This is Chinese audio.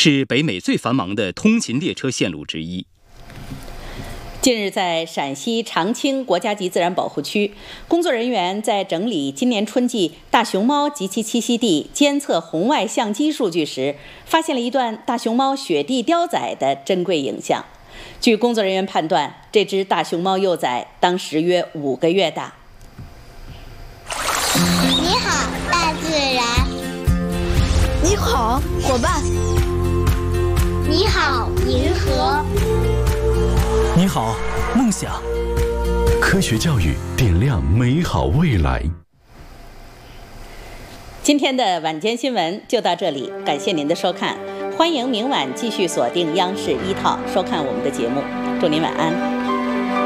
是北美最繁忙的通勤列车线路之一。 近日，在陕西长青国家级自然保护区，工作人员在整理今年春季大熊猫及其栖息地监测红外相机数据时，发现了一段大熊猫雪地雕崽的珍贵影像。据工作人员判断，这只大熊猫幼崽当时约5个月大。 你好，大自然。 你好，伙伴。 你好，银河。 你好，梦想。 科学教育点亮美好未来。 今天的晚间新闻就到这里，感谢您的收看，欢迎明晚继续锁定央视1套收看我们的节目，祝您晚安。